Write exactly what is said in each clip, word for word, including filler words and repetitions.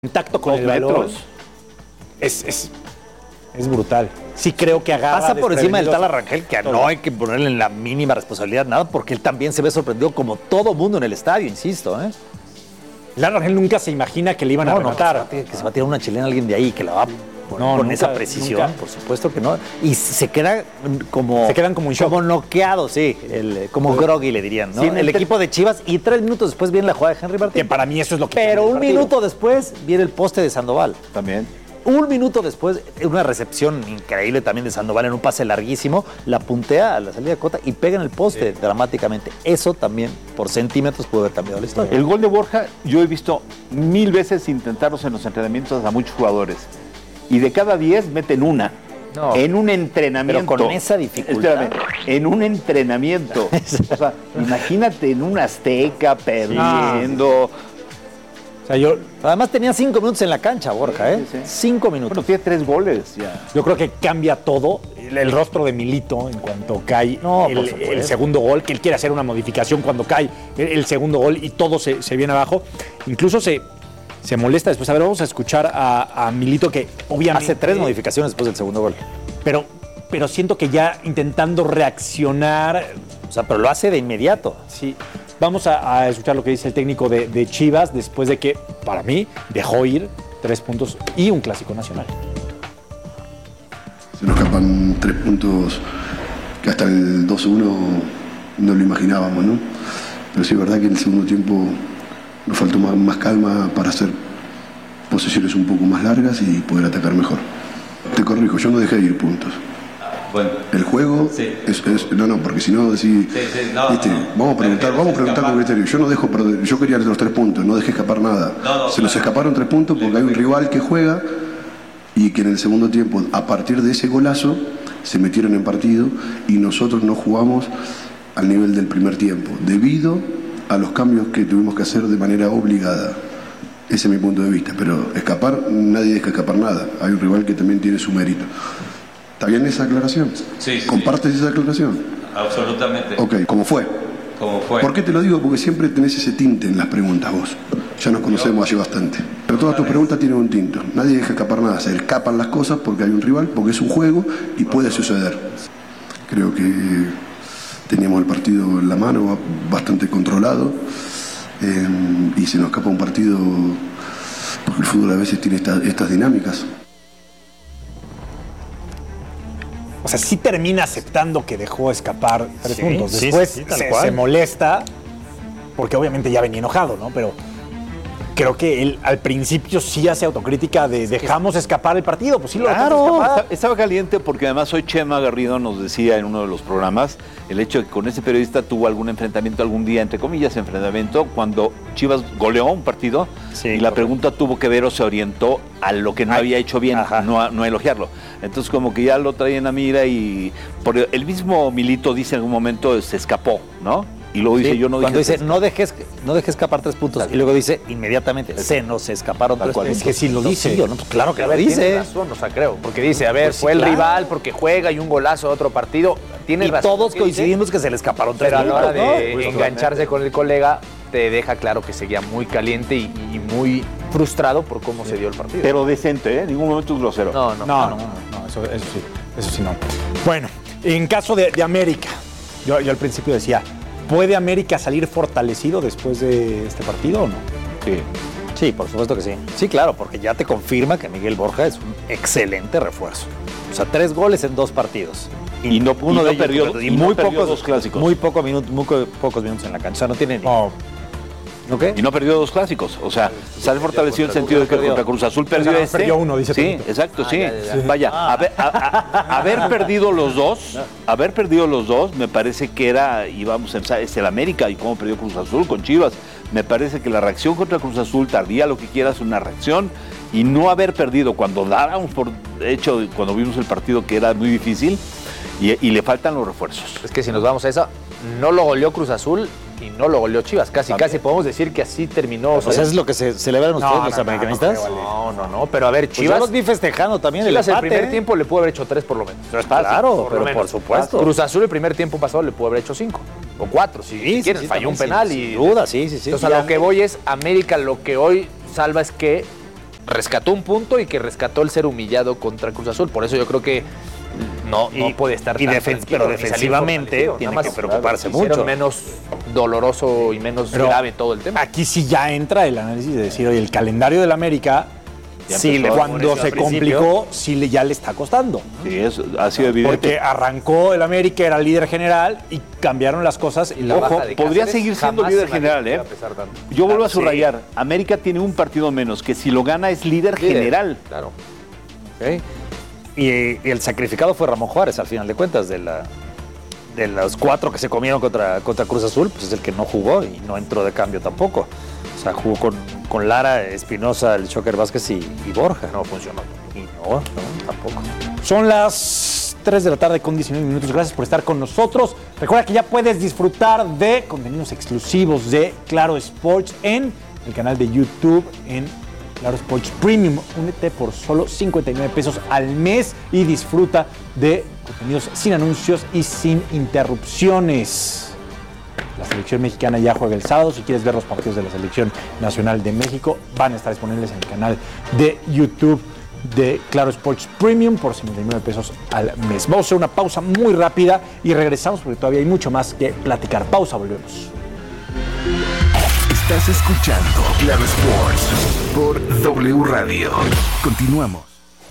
contacto con el balón es, es, es brutal. Sí creo que agarra Pasa por encima del tal Rangel, que todo. No hay que ponerle en la mínima responsabilidad nada, porque él también se ve sorprendido como todo mundo en el estadio, insisto. ¿eh? Lara Rangel nunca se imagina que le iban no, a rematar. No, que, que se va a tirar una chilena a alguien de ahí, que la va a poner no, con nunca, esa precisión, nunca. Por supuesto que no. Y se queda como... Se quedan como un shock. Como noqueados, sí. El, como groggy le dirían, ¿no? Sí, el, el equipo de Chivas, y tres minutos después viene la jugada de Henry Martín. Que para mí eso es lo que... Pero un minuto después viene el poste de Sandoval. También. Un minuto después, una recepción increíble también de Sandoval en un pase larguísimo, la puntea a la salida de Cota y pega en el poste sí. dramáticamente. Eso también, por centímetros, pudo haber cambiado la historia. El gol de Borja, yo he visto mil veces intentarlos en los entrenamientos a muchos jugadores. Y de cada diez meten una. No, en un entrenamiento. Pero con esa dificultad. Espérame, en un entrenamiento. O sea, imagínate en un Azteca perdiendo... Ah. O sea, yo, además tenía cinco minutos en la cancha, Borja, ¿eh? Sí, sí. Cinco minutos. Bueno, tiene tres goles ya. Yo creo que cambia todo el, el rostro de Milito en cuanto cae no, el, el segundo gol, que él quiere hacer una modificación cuando cae el, el segundo gol y todo se, se viene abajo. Incluso se, se molesta después. A ver, vamos a escuchar a, a Milito, que obviamente... Hace tres modificaciones después del segundo gol. Pero, pero siento que ya intentando reaccionar... O sea, pero lo hace de inmediato. Sí. Vamos a, a escuchar lo que dice el técnico de, de Chivas después de que, para mí, dejó ir tres puntos y un clásico nacional. Se nos escapan tres puntos que hasta el dos uno no lo imaginábamos, ¿no? Pero sí es verdad que en el segundo tiempo nos faltó más, más calma para hacer posesiones un poco más largas y poder atacar mejor. Te corrijo, yo no dejé de ir puntos. Bueno, el juego sí. es, es no no porque si no decís sí, sí, no, ¿viste? no, vamos a preguntar vamos a preguntar con criterio. Yo no dejo perder, yo quería los tres puntos, no dejé escapar nada. No, no, se nos escaparon tres puntos porque hay un rival que juega y que en el segundo tiempo, a partir de ese golazo, se metieron en partido y nosotros no jugamos al nivel del primer tiempo debido a los cambios que tuvimos que hacer de manera obligada. Ese es mi punto de vista, pero escapar, nadie deja escapar nada. Hay un rival que también tiene su mérito. ¿Está bien esa aclaración? Sí, sí. ¿Compartes esa aclaración? Absolutamente. Ok, ¿cómo fue? ¿Cómo fue? ¿Por qué te lo digo? Porque siempre tenés ese tinte en las preguntas vos. Ya nos conocemos hace bastante. Pero todas tus preguntas tienen un tinto. Nadie deja escapar nada. Se escapan las cosas porque hay un rival, porque es un juego y puede suceder. Creo que teníamos el partido en la mano, bastante controlado. Eh, y se nos escapa un partido porque el fútbol a veces tiene esta, estas dinámicas. O sea, sí termina aceptando que dejó escapar tres sí, puntos. Sí, Después sí, se, se molesta, porque obviamente ya venía enojado, ¿no? Pero creo que él al principio sí hace autocrítica de dejamos escapar el partido. Pues sí lo claro, escapar. Estaba caliente porque además hoy Chema Garrido nos decía en uno de los programas el hecho de que con ese periodista tuvo algún enfrentamiento algún día, entre comillas, enfrentamiento, cuando Chivas goleó un partido sí, y la correcto. pregunta tuvo que ver o se orientó a lo que no Ay, había hecho bien, no a, no a elogiarlo. Entonces como que ya lo traían a mira y por el mismo Milito dice en algún momento se escapó, ¿no? Y luego dice, sí, yo no cuando dije... dice, no dejes, no dejes escapar tres puntos. Claro. Y luego dice, inmediatamente, sí. se nos escaparon tres puntos. Es que sí lo dice. No, sí, yo, no, pues claro que a lo ver, dice. Tiene razón, o sea, creo. Porque dice, a ver, pues fue sí, el claro. rival porque juega y un golazo de otro partido. Tiene y razón, todos coincidimos dice? que se le escaparon tres puntos. Pero a la hora de ¿no? pues, engancharse con el colega, te deja claro que seguía muy caliente y, y muy frustrado por cómo sí. se dio el partido. Pero decente, ¿eh? En ningún momento es grosero. No, no, no, no, no, no eso, eso sí, eso sí no. Bueno, en caso de, de América, yo, yo al principio decía, ¿puede América salir fortalecido después de este partido o no? Sí. Sí, por supuesto que sí. Sí, claro, porque ya te confirma que Miguel Borja es un excelente refuerzo. O sea, tres goles en dos partidos. Y, y no, uno y no de ellos, perdió, y y muy no perdió pocos dos clásicos. Muy, poco minuto, muy pocos minutos en la cancha. O sea, no tiene ni... Oh. ¿Okay? Y no perdió dos clásicos. O sea, sale fortalecido en el sentido de que contra Cruz Azul perdió este. Perdió uno, dice. Sí, punto. exacto, ah, sí. Ya, ya, ya. Vaya, ah. haber, a, a, haber perdido los dos, haber perdido los dos, me parece que era, íbamos a empezar, es el América y cómo perdió Cruz Azul con Chivas. Me parece que la reacción contra Cruz Azul, tardía, lo que quieras, una reacción. Y no haber perdido cuando dábamos por hecho, cuando vimos el partido que era muy difícil, y, y le faltan los refuerzos. Es que si nos vamos a eso, no lo goleó Cruz Azul y no lo goleó Chivas. Casi, También. casi podemos decir que así terminó. O sea, ¿es lo que se celebran ustedes no, los no, americanistas? No, no, no, pero a ver, Chivas... Pues yo los vi festejando también Chivas el empate, el primer ¿eh? tiempo le pudo haber hecho tres por lo menos. No es fácil, claro, por pero por supuesto. Cruz Azul el primer tiempo pasado le pudo haber hecho cinco o cuatro, si, sí, si quieres. Sí, falló un penal sin, y... Sin duda, sí, sí, sí. Entonces, a lo que voy es, América lo que hoy salva es que rescató un punto y que rescató el ser humillado contra Cruz Azul. Por eso yo creo que no, no Y- puede estar y tan defen- tranquilo, pero ni salir defensivamente fortalecido. tiene Nada que más preocuparse hicieron mucho. menos doloroso y menos Pero grave todo el tema. Aquí sí ya entra el análisis de decir, oye, el calendario del América, Ya sí, empezó cuando con eso se al principio. complicó, sí le- ya le está costando. Sí, eso ha sido evidente. Porque arrancó el América, era líder general y cambiaron las cosas. Y la Ojo, baja de podría Cáceres seguir siendo jamás líder se me general, iba ¿eh? a pesar tanto. Yo vuelvo a Sí. subrayar, América tiene un partido menos, que si lo gana es líder, Líder, general. Claro. ¿ok? Y, y el sacrificado fue Ramón Juárez, al final de cuentas, de, la, de los cuatro que se comieron contra, contra Cruz Azul, pues es el que no jugó y no entró de cambio tampoco. O sea, jugó con, con Lara, Espinosa, el Choker Vázquez y, y Borja. No funcionó. Y no, no, tampoco. Son las tres de la tarde con diecinueve minutos. Gracias por estar con nosotros. Recuerda que ya puedes disfrutar de contenidos exclusivos de Claro Sports en el canal de YouTube en Claro Sports Premium. Únete por solo cincuenta y nueve pesos al mes y disfruta de contenidos sin anuncios y sin interrupciones. La selección mexicana ya juega el sábado. Si quieres ver los partidos de la selección nacional de México, van a estar disponibles en el canal de YouTube de Claro Sports Premium por cincuenta y nueve pesos al mes. Vamos a hacer una pausa muy rápida y regresamos porque todavía hay mucho más que platicar. Pausa, volvemos. Estás escuchando Claro Sports por W Radio. Continuamos.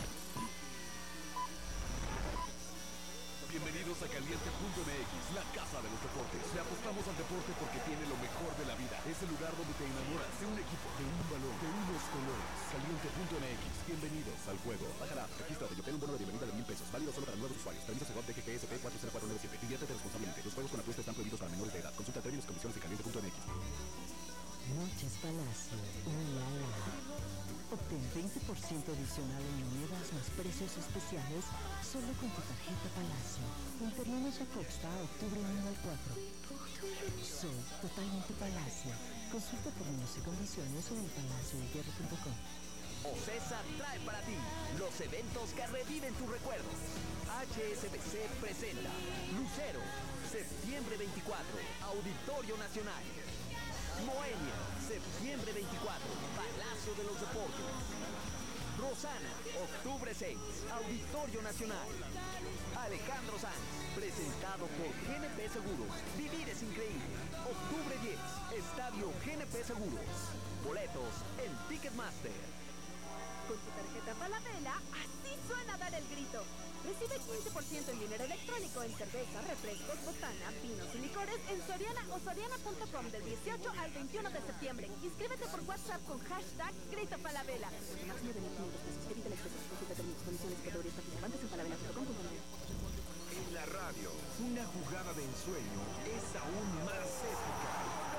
Bienvenidos a Caliente punto M X, la casa de los deportes. Le apostamos al deporte porque tiene lo mejor de la vida. Es el lugar donde te enamoras de un equipo, de un balón, de unos colores. Caliente punto M X, bienvenidos al juego. Bajará, regístrate y obtén un bono de bienvenida de mil pesos. Válido solo para nuevos usuarios. Permiso Segov de G G S P cuatro cero cuatro nueve siete. Diviértete responsablemente. Los juegos con apuesta están prohibidos para menores de edad. Consulta términos y condiciones en caliente punto M X. Noches Palacio, un la la. Obtén veinte por ciento adicional en monedas más precios especiales solo con tu tarjeta Palacio. En Terrenos Acosta, octubre uno al cuatro. Soy totalmente Palacio. Consulta términos y condiciones en el palacio de hierro punto com. OCESA trae para ti los eventos que reviven tus recuerdos. H S B C presenta Lucero, septiembre veinticuatro, Auditorio Nacional. Moenia, septiembre veinticuatro, Palacio de los Deportes. Rosana, octubre seis, Auditorio Nacional. Alejandro Sanz, presentado por G N P Seguros. Vivir es increíble. Octubre diez, Estadio G N P Seguros. Boletos en Ticketmaster. Con tu tarjeta Falabella, así suena dar el grito. Recibe quince por ciento en dinero electrónico en cerveza, refrescos, botana, vinos y licores en Soriana o Soriana punto com del dieciocho al veintiuno de septiembre. Inscríbete por WhatsApp con hashtag Grito Falabella. Máximo de mil quinientos pesos. Evita la expresión. Consulta términos, condiciones y categorías participantes en falabella punto com. En la radio, una jugada de ensueño es aún más épica.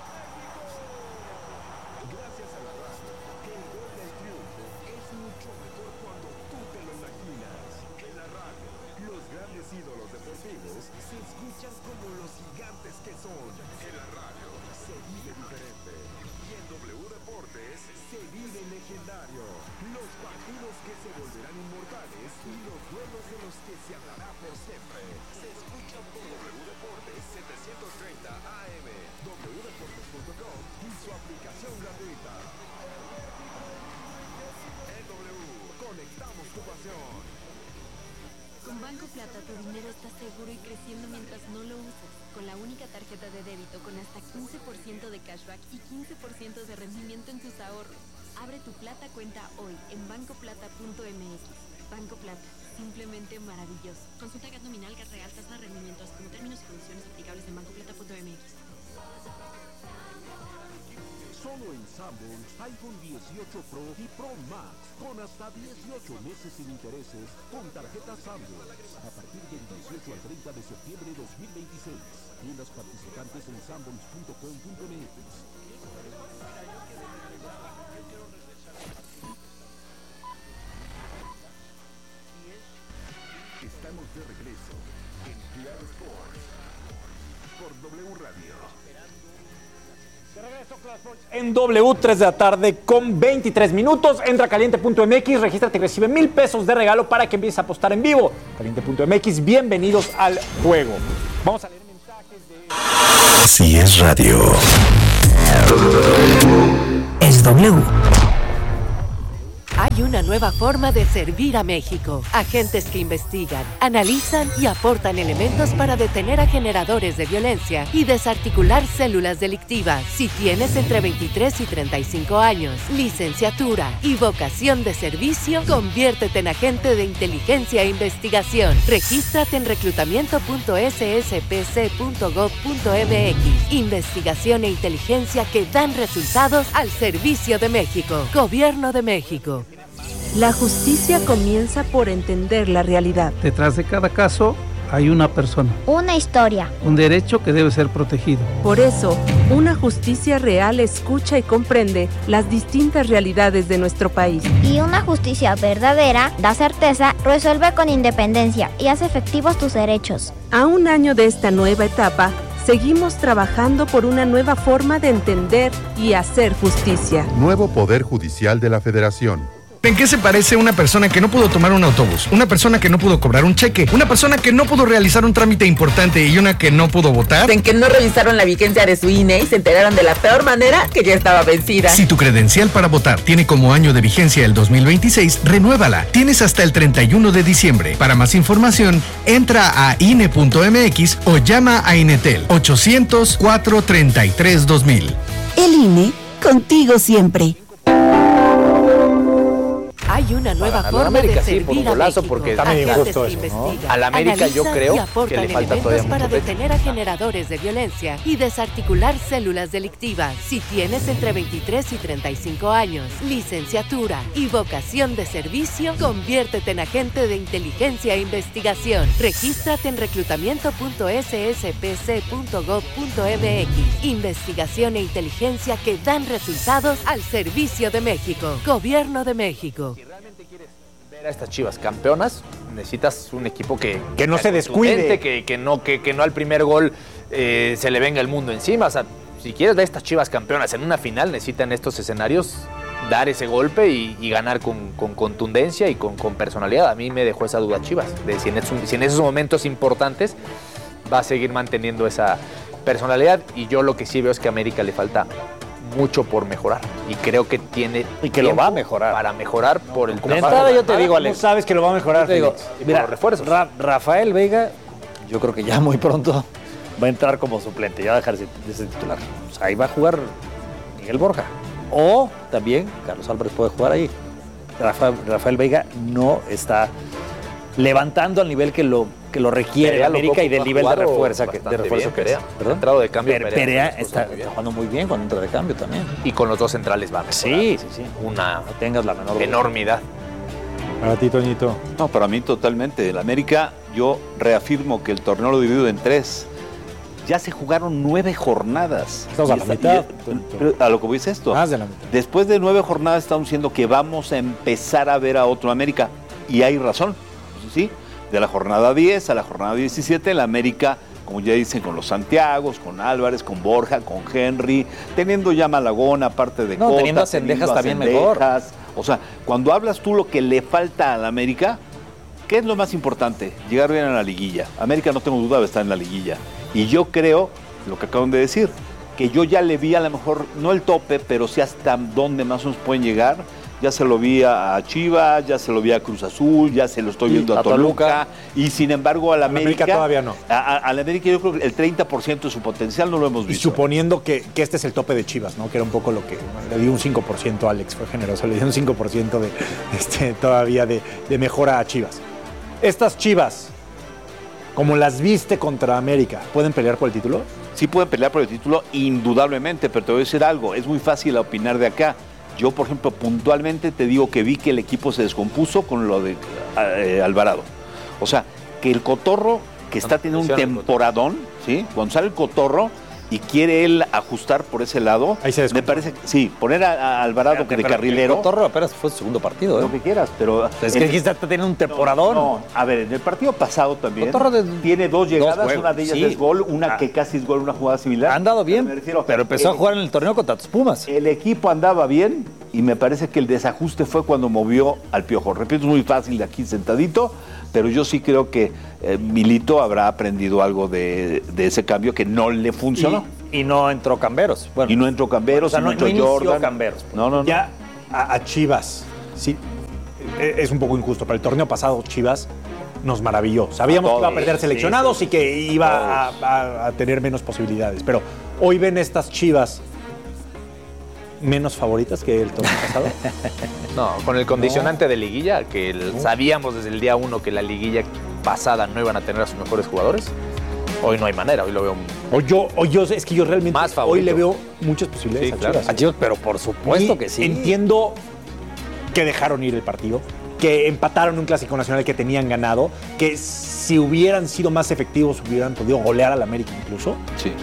Gracias a la radio, que el gol del triunfo es mucho mejor cuando tú te lo imaginas. En la radio, los grandes ídolos deportivos se escuchan como los gigantes que son. En la radio, se vive diferente. Y en W Deportes, se vive legendario. Los partidos que se volverán inmortales y los duelos de los que se hablará por siempre. Se escuchan por W Deportes setecientos treinta A M, w deportes punto com y su aplicación gratuita. En W, conectamos tu pasión. Con Banco Plata tu dinero está seguro y creciendo mientras no lo usas. Con la única tarjeta de débito con hasta quince por ciento de cashback y quince por ciento de rendimiento en tus ahorros. Abre tu Plata cuenta hoy en banco plata punto M X. Banco Plata, simplemente maravilloso. Consulta gas nominal, gas real, tasa de rendimiento, así como términos y condiciones aplicables en banco plata punto M X. Solo en Sanborns, iPhone dieciocho Pro y Pro Max, con hasta dieciocho meses sin intereses, con tarjeta Sanborns, a partir del dieciocho al treinta de septiembre de dos mil veintiséis. Tiendas participantes en sanborns punto com punto M X. Estamos de regreso en Claro Sports por W Radio. De regreso, Claro Sports en W, tres de la tarde con veintitrés minutos. Entra a caliente punto M X, regístrate y recibe mil pesos de regalo para que empieces a apostar en vivo. caliente punto M X, bienvenidos al juego. Vamos a leer mensajes de... Si es radio, Es W. Hay una nueva forma de servir a México. Agentes que investigan, analizan y aportan elementos para detener a generadores de violencia y desarticular células delictivas. Si tienes entre veintitrés y treinta y cinco años, licenciatura y vocación de servicio, conviértete en agente de inteligencia e investigación. Regístrate en reclutamiento punto s s p c punto gov punto m x. Investigación e inteligencia que dan resultados al servicio de México. Gobierno de México. La justicia comienza por entender la realidad. Detrás de cada caso hay una persona. Una historia. Un derecho que debe ser protegido. Por eso, una justicia real escucha y comprende las distintas realidades de nuestro país. Y una justicia verdadera da certeza, resuelve con independencia y hace efectivos tus derechos. A un año de esta nueva etapa, seguimos trabajando por una nueva forma de entender y hacer justicia. Nuevo Poder Judicial de la Federación. ¿En qué se parece una persona que no pudo tomar un autobús? Una persona que no pudo cobrar un cheque, una persona que no pudo realizar un trámite importante y una que no pudo votar. En que no revisaron la vigencia de su I N E y se enteraron de la peor manera que ya estaba vencida. Si tu credencial para votar tiene como año de vigencia el dos mil veintiséis, renuévala. Tienes hasta el treinta y uno de diciembre. Para más información, entra a I N E punto m x o llama a Inetel ochocientos, cuatrocientos treinta y tres, dos mil. El I N E, contigo siempre. Hay una nueva Para forma América, de sí, servir por un a golazo, México. porque está medio Agentes injusto que eso, ¿no? investigan, Al América yo analizan creo y aportan que le falta elementos todavía para mucho detener a generadores de violencia y desarticular células delictivas. Si tienes entre veintitrés y treinta y cinco años, licenciatura y vocación de servicio, conviértete en agente de inteligencia e investigación. Regístrate en reclutamiento punto s s p c punto gov punto m x. Investigación e inteligencia que dan resultados al servicio de México. Gobierno de México. A estas Chivas campeonas, necesitas un equipo que, que no se descuide, que, que, no, que, que no al primer gol eh, se le venga el mundo encima. O sea, si quieres ver estas Chivas campeonas en una final, necesitan estos escenarios dar ese golpe y, y ganar con, con contundencia y con, con personalidad. A mí me dejó esa duda Chivas, de si en, esos, si en esos momentos importantes va a seguir manteniendo esa personalidad. Y yo lo que sí veo es que a América le falta mucho por mejorar y creo que tiene y que lo va a mejorar para mejorar por el de entrada. Yo te digo, Alex, no sabes que lo va a mejorar. Te digo, mira, los refuerzos. Ra Rafael Veiga, yo creo que ya muy pronto va a entrar como suplente, ya va a dejar de ser titular. O sea, ahí va a jugar Miguel Borja o también Carlos Álvarez puede jugar ahí. Rafael, Rafael Veiga no está levantando al nivel que lo que lo requiere Perea, América y del nivel de refuerzo que, de refuerzo bien, que Perea. es. ¿Perdón? Entrado de cambio. Perea, Perea está, está jugando muy bien cuando entra de cambio también. Y con los dos centrales va a mejorar. Sí, sí, sí. Una no tengas la menor enormidad. Para ti, Toñito. No, para mí totalmente. El América, yo reafirmo que el torneo lo divido en tres. Ya se jugaron nueve jornadas. Estamos a la mitad. A lo que voy es esto. Más de la mitad. Después de nueve jornadas estamos diciendo que vamos a empezar a ver a otro América. Y hay razón, ¿sí? De la jornada diez a la jornada diecisiete, el América, como ya dicen, con los Santiagos, con Álvarez, con Borja, con Henry, teniendo ya Malagón, aparte de no, Cota, teniendo a Cendejas también mejor. O sea, cuando hablas tú lo que le falta al América, ¿qué es lo más importante? Llegar bien a la liguilla. América, no tengo duda de estar en la liguilla. Y yo creo, lo que acaban de decir, que yo ya le vi a lo mejor, no el tope, pero sí hasta dónde más o menos pueden llegar. Ya se lo vi a Chivas, ya se lo vi a Cruz Azul, ya se lo estoy viendo a, a Toluca, Toluca. Y sin embargo a la América, América todavía no. A, a, a la América yo creo que el treinta por ciento de su potencial no lo hemos visto. Y suponiendo que, que este es el tope de Chivas, ¿no? Que era un poco lo que le dio un cinco por ciento a Alex, fue generoso, le dio un cinco por ciento de, este, todavía de, de mejora a Chivas. Estas Chivas, como las viste contra América, ¿pueden pelear por el título? Sí pueden pelear por el título, indudablemente, pero te voy a decir algo, es muy fácil opinar de acá. Yo, por ejemplo, puntualmente te digo que vi que el equipo se descompuso con lo de eh, Alvarado. O sea, que el Cotorro, que está teniendo un temporadón, ¿sí? Cuando sale el Cotorro y quiere él ajustar por ese lado, ahí se me parece, sí, poner a, a Alvarado pero, de pero carrilero. El Cotorro apenas fue su segundo partido, ¿eh? Lo que quieras, pero... Es que aquí está teniendo un temporadón. No, no, a ver, en el partido pasado también de, tiene dos llegadas, dos una de ellas sí. es gol, una ah. que casi es gol, una jugada similar. Han dado bien, refiero, pero empezó el, a jugar en el torneo contra tus Pumas. El equipo andaba bien y me parece que el desajuste fue cuando movió al Piojo. Repito, es muy fácil de aquí sentadito, pero yo sí creo que eh, Milito habrá aprendido algo de, de ese cambio que no le funcionó. Y, y no entró Camberos. Bueno, y no entró Camberos, o sea, no, no entró no Jordan. Camberos. No, no, no. Ya a, a Chivas, sí, es un poco injusto, pero el torneo pasado Chivas nos maravilló. Sabíamos que iba a perder seleccionados sí, sí. y que iba a, a, a tener menos posibilidades, pero hoy ven estas Chivas menos favoritas que el torneo pasado. No, con el condicionante no. de liguilla, que el, no. sabíamos desde el día uno que la liguilla pasada no iban a tener a sus mejores jugadores. Hoy no hay manera, hoy lo veo. Hoy yo, hoy yo es que yo realmente más hoy le veo muchas posibilidades sí, a claro. Chivas. A Chivas, pero por supuesto y que sí. Entiendo que dejaron ir el partido, que empataron un clásico nacional que tenían ganado, que si hubieran sido más efectivos hubieran podido golear al América incluso. Sí.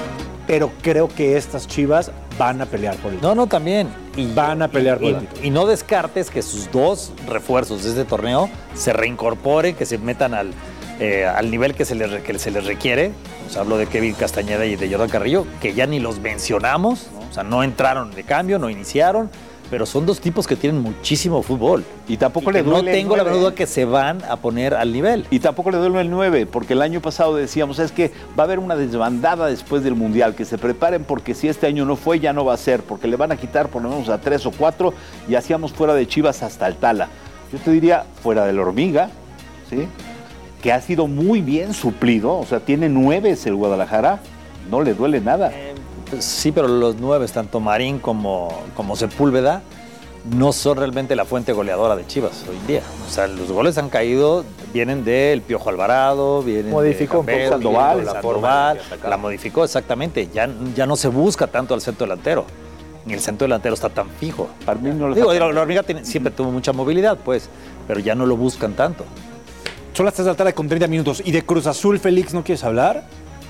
Pero creo que estas Chivas van a pelear por el título. No, no, también. Y van a pelear por y, el título. Y no descartes que sus dos refuerzos de este torneo se reincorporen, que se metan al, eh, al nivel que se, les, que se les requiere. O sea, hablo de Kevin Castañeda y de Jordan Carrillo, que ya ni los mencionamos, ¿no? O sea, no entraron de cambio, no iniciaron. Pero son dos tipos que tienen muchísimo fútbol. Y tampoco y le duele. No tengo la menor duda que se van a poner al nivel. Y tampoco le duele el nueve, porque el año pasado decíamos, es que va a haber una desbandada después del Mundial, que se preparen porque si este año no fue, ya no va a ser, porque le van a quitar por lo menos a tres o cuatro y hacíamos fuera de Chivas hasta el Tala. Yo te diría, fuera del Hormiga, ¿sí? Que ha sido muy bien suplido, o sea, tiene nueves el Guadalajara, no le duele nada. Eh, pues sí, pero los nueves, tanto Marín como, como Sepúlveda, no son realmente la fuente goleadora de Chivas hoy en día. O sea, los goles han caído, vienen del Piojo Alvarado, vienen modificó de Campbell, un poco Sandoval, la Sandoval, forma la modificó exactamente. Ya, ya no se busca tanto al centro delantero. Ni el centro delantero está tan fijo. Para mí no lo Digo, la, la Hormiga tiene, siempre tuvo mucha movilidad, pues, pero ya no lo buscan tanto. Son las tres de la tarde con treinta minutos. ¿Y de Cruz Azul, Félix, no quieres hablar?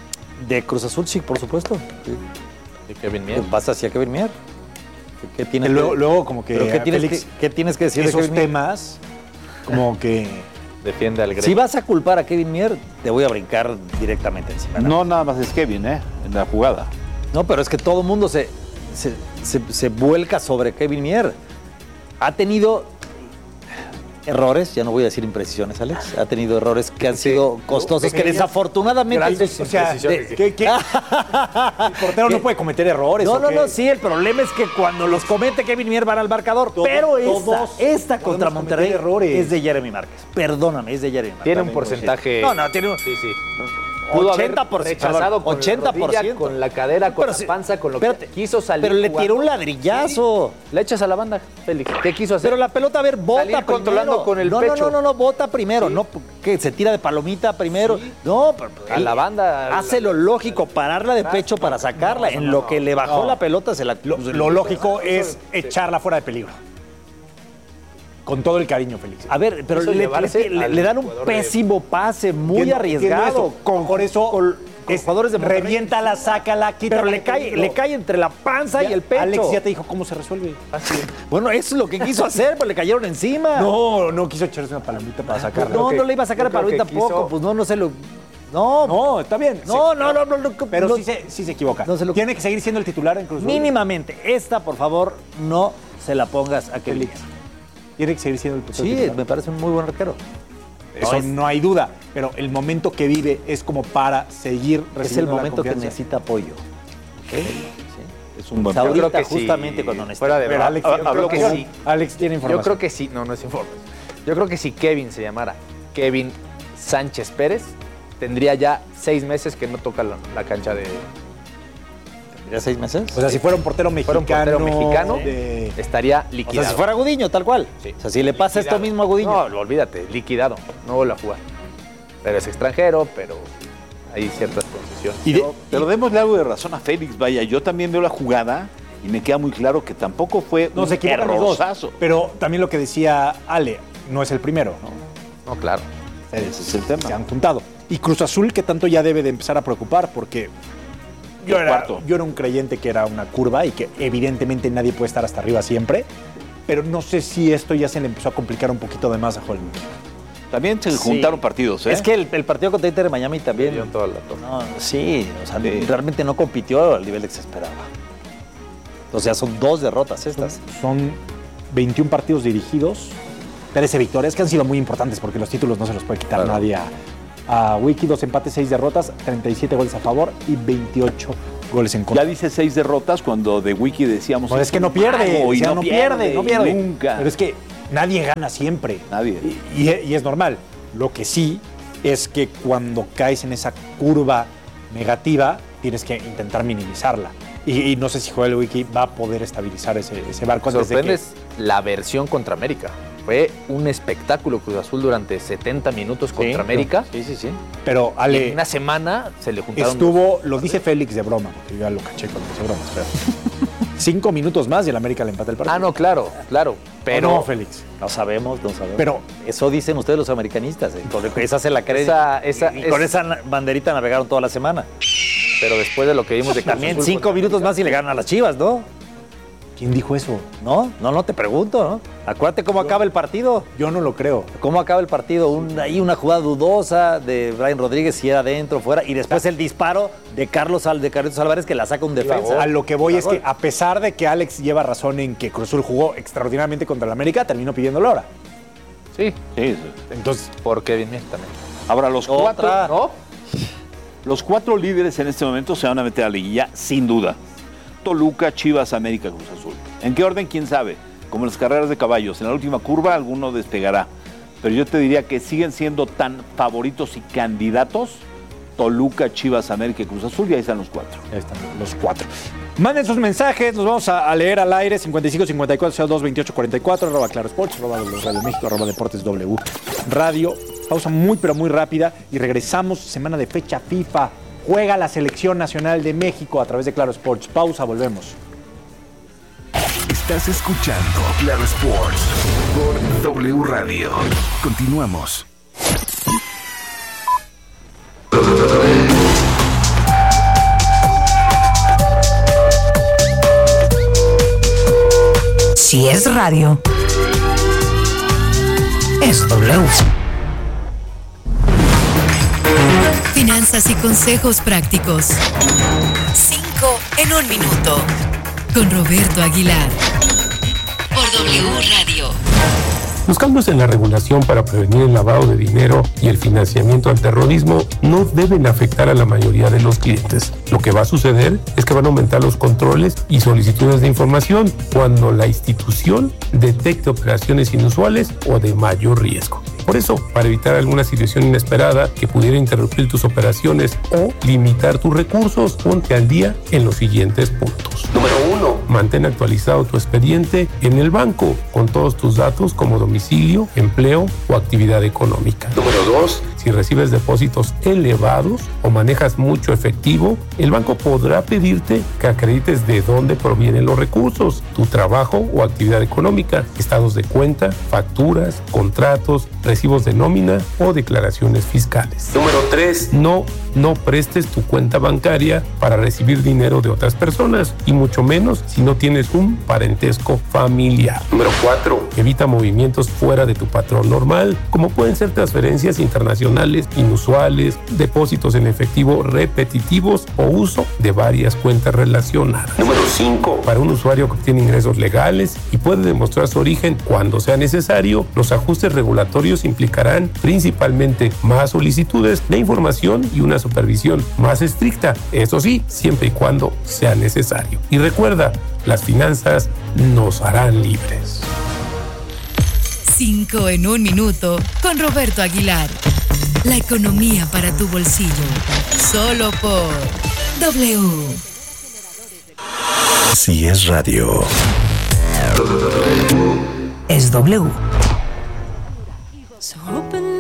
De Cruz Azul, sí, por supuesto. Sí. De Kevin Mier. Vas hacia Kevin Mier. ¿Qué tienes que, luego, que, luego como que, ¿qué tienes Félix, que qué tienes que decir esos de Kevin temas Mier? Como que defiende al Gremio. Si vas a culpar a Kevin Mier, te voy a brincar directamente encima. No, no nada más es Kevin, ¿eh? En la jugada. No, pero es que todo el mundo se, se, se, se vuelca sobre Kevin Mier. Ha tenido errores, ya no voy a decir imprecisiones, Alex. Ha tenido errores que han sí. sido costosos, que desafortunadamente... Grandes o sea, de, ¿qué, qué? El portero no puede cometer errores. No, ¿o no, qué? no, sí, el problema es que cuando los comete Kevin Mier van al marcador. Todo, pero esta, esta contra Monterrey errores. Es de Jeremy Márquez. Perdóname, es de Jeremy Márquez. Tiene un porcentaje... No, no, tiene un... Sí, sí. Pudo ochenta por ciento, rechazado con ochenta por ciento. La con la cadera, con pero la panza, con lo espérate, que quiso salir. Pero le tiró un ladrillazo. Sí. Le echas a la banda, Félix. ¿Qué quiso hacer? Pero la pelota, a ver, bota salir primero. controlando con el no, pecho. No, no, no, no, bota primero. Sí. No, que se tira de palomita primero. Sí. No, pero a la banda. Hace lo lógico, pararla de pecho para sacarla. No, no, en lo que le bajó no. la pelota se la... Lo, lo lógico es echarla fuera de peligro. Con todo el cariño, Félix. A ver, pero le, le, le, le dan un pésimo de... pase, muy ¿Quién, arriesgado. Con, por eso... Con, Con jugadores de Monterrey. Reviéntala, sácala, quítala. Pero le cae, le cae entre la panza ya, y el pecho. Alex ya te dijo cómo se resuelve. Así. Bueno, eso es lo que quiso hacer, pero le cayeron encima. No, no quiso echarse una palomita para sacarla. No, okay. no le iba a sacar la palomita tampoco. Quiso... Pues no, no se lo... No, no, está bien. No, no, no, no, no. Pero no, sí, se, sí se equivoca. No se lo... Tiene que seguir siendo el titular en Cruz Azul. Mínimamente. Esta, por favor, no se la pongas a Kevin. Tiene que seguir siendo el sí, titular. Sí, me parece un muy buen arquero. Eso no, es, no hay duda, pero el momento que vive es como para seguir recibiendo Es el momento que necesita apoyo. ¿Okay? Sí. Es un buen Ahorita, yo creo que justamente sí, cuando necesita. Fuera de ver, Alex, yo creo que sí. Alex tiene información. Yo creo que sí, no, no es información. Yo creo que si Kevin se llamara Kevin Sánchez Pérez, tendría ya seis meses que no toca la, la cancha de... ¿Tendría seis meses? O sea, si fuera un portero mexicano... Fuera un portero mexicano, de... estaría liquidado. O sea, si fuera Gudiño, tal cual. Sí. O sea, si le pasa liquidado. Esto mismo a Gudiño. No, olvídate, liquidado. No vuelve a jugar. Pero es extranjero, pero hay ciertas concesiones. Y de, pero, pero démosle algo de razón a Félix, vaya. Yo también veo la jugada y me queda muy claro que tampoco fue no, un se errorzazo. Dos, pero también lo que decía Ale, no es el primero, ¿no? No, claro. Ese es el tema. Se han juntado. Y Cruz Azul, que tanto ya debe de empezar a preocupar, porque yo era, yo era un creyente que era una curva y que evidentemente nadie puede estar hasta arriba siempre, pero no sé si esto ya se le empezó a complicar un poquito de más a Holland. También se sí. juntaron partidos, ¿eh? Es que el, el partido contra Inter de Miami también... Dio toda la no, sí, o sea, sí. realmente no compitió al nivel que se esperaba. O sea, son dos derrotas estas. Son, son veintiún partidos dirigidos, trece victorias, que han sido muy importantes porque los títulos no se los puede quitar claro. nadie a, a Wiki. Dos empates, seis derrotas, treinta y siete goles a favor y veintiocho goles en contra. Ya dice seis derrotas cuando de Wiki decíamos... Pues es que no pierde, o sea, no, no pierde, pierde, no pierde. Nunca. Pero es que Nadie gana siempre. Nadie. Y, y, y es normal. Lo que sí es que cuando caes en esa curva negativa, tienes que intentar minimizarla. Y, y no sé si Joel Wiki va a poder estabilizar ese, ese barco. Sorprendes que... la versión contra América. Fue un espectáculo Cruz Azul durante setenta minutos contra sí, América. Sí, sí, sí. Pero Ale, en una semana se le juntaron... Estuvo, dos. Lo dice Félix de broma, porque yo ya lo caché cuando dice bromas, pero... Cinco minutos más y el América le empata el partido. Ah, no, claro, claro. Pero... No, Félix. No sabemos, no sabemos. Pero eso dicen ustedes los americanistas. ¿eh? Con esa se la creen. Esa, esa, y, y con es... esa banderita navegaron toda la semana. Pero después de lo que vimos de También Cruz cinco minutos más y le ganan a las Chivas, ¿no? ¿Quién dijo eso? No, no, no te pregunto, ¿no? Acuérdate cómo yo, acaba el partido. Yo no lo creo. ¿Cómo acaba el partido? Un, ahí una jugada dudosa de Brian Rodríguez, si era adentro, fuera, y después el disparo de Carlos de Carlitos Álvarez que la saca un defensa. A lo que voy es que a pesar de que Alex lleva razón en que Cruz Azul jugó extraordinariamente contra el América, terminó pidiendo la hora. Sí. Sí. Entonces, ¿por qué bien también? Ahora los cuatro, Otra, ¿no? Los cuatro líderes en este momento se van a meter a la liguilla, sin duda. Toluca, Chivas, América, Cruz Azul. ¿En qué orden? ¿Quién sabe? Como en las carreras de caballos. En la última curva alguno despegará. Pero yo te diría que siguen siendo tan favoritos y candidatos Toluca, Chivas, América y Cruz Azul. Y ahí están los cuatro. Ahí están los cuatro. Manden sus mensajes, los vamos a, a leer al aire. cincuenta y cinco, cincuenta y cuatro, cero dos, veintiocho, cuarenta y cuatro, arroba Claro Sports, arroba Radio México, arroba Deportes W Radio. Pausa muy, pero muy rápida y regresamos. Semana de fecha FIFA. Juega la Selección Nacional de México a través de Claro Sports. Pausa, volvemos. Estás escuchando Claro Sports por W Radio. Continuamos. Si es radio, es W. Finanzas y consejos prácticos. Cinco en un minuto. Con Roberto Aguilar. Por W Radio. Los cambios en la regulación para prevenir el lavado de dinero y el financiamiento al terrorismo no deben afectar a la mayoría de los clientes. Lo que va a suceder es que van a aumentar los controles y solicitudes de información cuando la institución detecte operaciones inusuales o de mayor riesgo. Por eso, para evitar alguna situación inesperada que pudiera interrumpir tus operaciones o limitar tus recursos, ponte al día en los siguientes puntos. Número uno. Mantén actualizado tu expediente en el banco con todos tus datos como domicilio, empleo o actividad económica. Número dos. Si recibes depósitos elevados o manejas mucho efectivo, el banco podrá pedirte que acredites de dónde provienen los recursos, tu trabajo o actividad económica, estados de cuenta, facturas, contratos, recibos de nómina o declaraciones fiscales. Número tres. No, no prestes tu cuenta bancaria para recibir dinero de otras personas y mucho menos si no tienes un parentesco familiar. Número cuatro. Evita movimientos fuera de tu patrón normal, como pueden ser transferencias internacionales inusuales, depósitos en efectivo repetitivos o uso de varias cuentas relacionadas. Número cinco. Para un usuario que obtiene ingresos legales y puede demostrar su origen cuando sea necesario, los ajustes regulatorios implicarán principalmente más solicitudes de información y una supervisión más estricta, eso sí, siempre y cuando sea necesario. Y recuerda, las finanzas nos harán libres. Cinco en un minuto con Roberto Aguilar. La economía para tu bolsillo. Solo por W. Si es radio, es W.